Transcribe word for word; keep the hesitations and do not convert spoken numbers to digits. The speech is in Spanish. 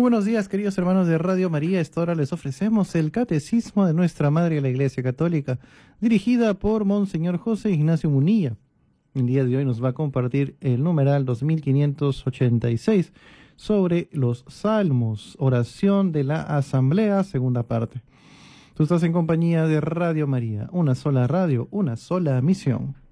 buenos días, queridos hermanos de Radio María. Esta hora les ofrecemos el Catecismo de Nuestra Madre la Iglesia Católica, dirigida por Monseñor José Ignacio Munilla. El día de hoy nos va a compartir el numeral dos mil quinientos ochenta y seis sobre los Salmos, oración de la Asamblea, segunda parte. Tú estás en compañía de Radio María, una sola radio, una sola misión.